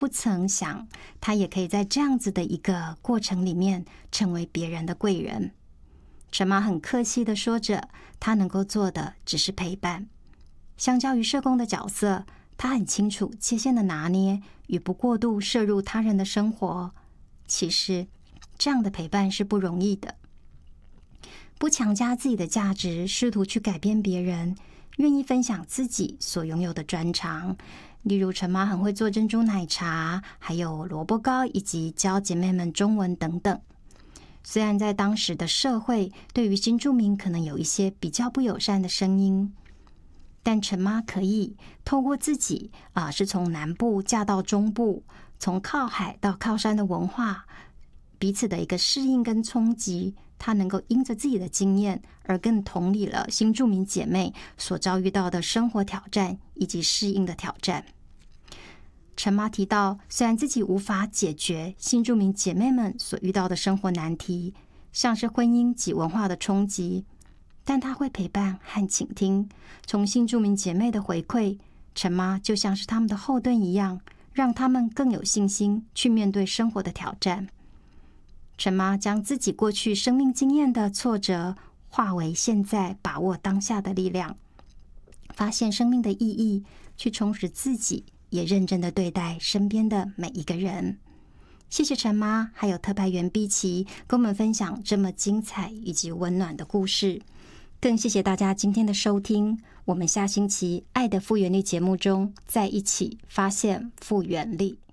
不曾想他也可以在这样子的一个过程里面成为别人的贵人。陈妈很客气地说着，他能够做的只是陪伴。相较于社工的角色，他很清楚界限的拿捏与不过度摄入他人的生活。其实这样的陪伴是不容易的。不强加自己的价值，试图去改变别人，愿意分享自己所拥有的专长。例如陈妈很会做珍珠奶茶，还有萝卜糕，以及教姐妹们中文等等。虽然在当时的社会对于新住民可能有一些比较不友善的声音，但陈妈可以透过自己是从南部嫁到中部，从靠海到靠山的文化彼此的一个适应跟冲击，她能够因着自己的经验而更同理了新住民姐妹所遭遇到的生活挑战以及适应的挑战。陈妈提到，虽然自己无法解决新住民姐妹们所遇到的生活难题，像是婚姻及文化的冲击，但她会陪伴和倾听。从新住民姐妹的回馈，陈妈就像是他们的后盾一样，让他们更有信心去面对生活的挑战。陈妈将自己过去生命经验的挫折化为现在把握当下的力量，发现生命的意义，去充实自己，也认真的对待身边的每一个人。谢谢陈妈还有特派员碧琪跟我们分享这么精彩以及温暖的故事，更谢谢大家今天的收听。我们下星期爱的复原力节目中再一起发现复原力。